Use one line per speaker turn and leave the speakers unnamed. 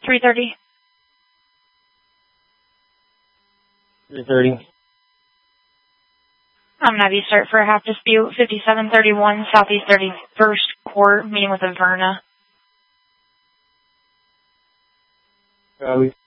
3:30.
3:30.
I'm going to have you start for a half dispute, 5731 Southeast 31st Court, meeting with Averna.
Copy.